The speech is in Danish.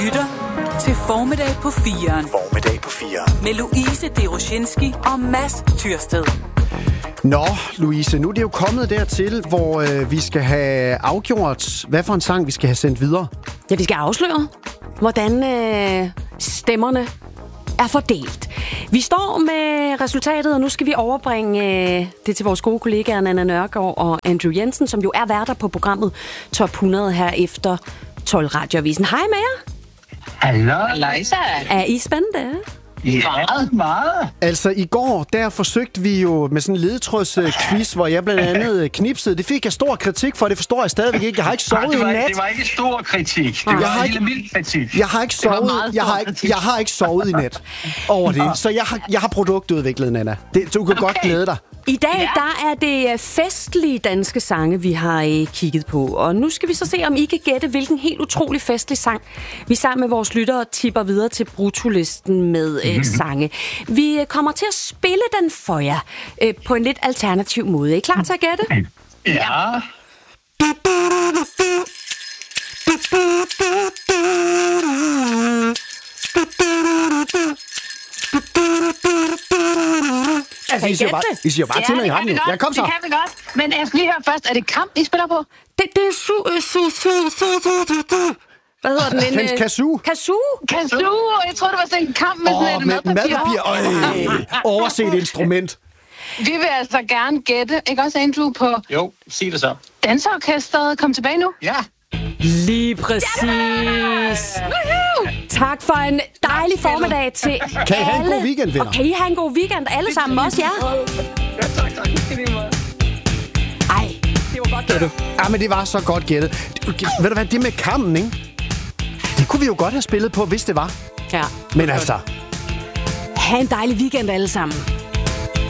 lytter til Formiddag på 4'eren. Formiddag på 4'eren. Med Louise Deroshinski og Mads Tyrsted. Nå, Louise, nu er det jo kommet dertil, hvor vi skal have afgjort, hvad for en sang vi skal have sendt videre. Ja, vi skal afsløre, hvordan stemmerne er fordelt. Vi står med resultatet, og nu skal vi overbringe det til vores gode kollegaer Nanna Nørgaard og Andrew Jensen, som jo er værter på programmet Top 100 her efter 12 Radioavisen. Hej med jer. Hallo. Er I spændte? Ja, meget. Altså, i går, der forsøgte vi jo med sådan en ledetrådsquiz, hvor jeg blandt andet knipsede. Det fik jeg stor kritik for, det forstår jeg stadigvæk ikke. Jeg har ikke sovet i nat. Det var ikke stor kritik. Det var en lille mild kritik. Jeg har ikke sovet. Jeg har ikke sovet i nat over det. Så jeg har produktudviklet, Nana. Du kan godt glæde dig. I dag, der er det festlige danske sange, vi har kigget på. Og nu skal vi så se, om I kan gætte, hvilken helt utrolig festlig sang vi sammen med vores lyttere tipper videre til brutolisten med sange. Vi kommer til at spille den for jer på en lidt alternativ måde. Er I klar til at gætte? Ja. Kan I gætte det? I siger bare til, når I har den. Ja, kom så. Det kan vi godt. Men jeg skal lige høre først, er det Kamp, I spiller på? Det er hvad hedder den? Kazoo. Kazoo? Kazoo, jeg tror det var sådan en kamp med sådan et madpapir. Overset instrument. Vi vil altså gerne gætte, ikke også Andrew, på Jo, sig det så. Danseorkestret. Kom tilbage nu. Ja. Lige præcis. Tak for en dejlig formiddag til alle. Kan I have en god weekend, venner? Og kan I have en god weekend, alle sammen også, ja? Ja, tak. Ej, det var godt gættet. Ja, men det var så godt gættet. Ved du hvad, det med kampen, ikke? Det kunne vi jo godt have spillet på, hvis det var. Ja. Men altså... Ha' en dejlig weekend, alle sammen.